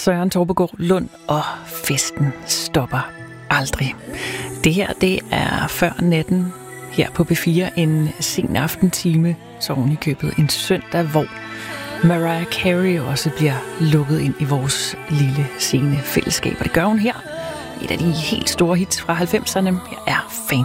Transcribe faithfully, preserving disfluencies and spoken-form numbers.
Søren Torpegaard Lund, og festen stopper aldrig. Det her, det er før natten her på B fire, en sen aftentime, så oven i købet en søndag, hvor Mariah Carey også bliver lukket ind i vores lille sene fællesskab. Og det gør hun her. Et af de helt store hits fra halvfemserne. Her er Faint